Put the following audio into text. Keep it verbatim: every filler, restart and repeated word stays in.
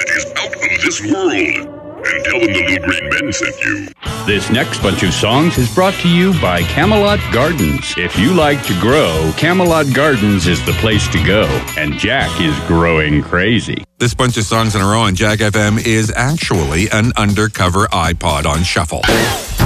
is out of this world. And tell them the Little Green Men sent you. This next bunch of songs is brought to you by Camelot Gardens. If you like to grow, Camelot Gardens is the place to go. And Jack is growing crazy. This bunch of songs in a row on Jack F M is actually an undercover iPod on shuffle.